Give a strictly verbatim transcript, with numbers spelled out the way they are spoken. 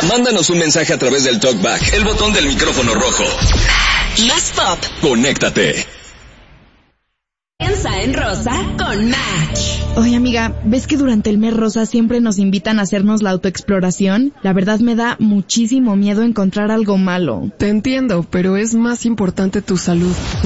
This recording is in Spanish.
Mándanos un mensaje a través del TalkBack, el botón del micrófono rojo. Más pop. Conéctate. Piensa en rosa con Match. Oye, amiga, ¿ves que durante el mes rosa siempre nos invitan a hacernos la autoexploración? La verdad me da muchísimo miedo encontrar algo malo. Te entiendo, pero es más importante tu salud.